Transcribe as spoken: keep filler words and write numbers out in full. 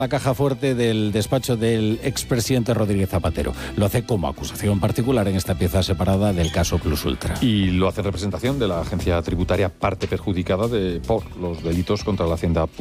La caja fuerte del despacho del expresidente Rodríguez Zapatero. Lo hace como acusación particular en esta pieza separada del caso Plus Ultra. Y lo hace en representación de la agencia tributaria parte perjudicada de, por los delitos contra la hacienda pública.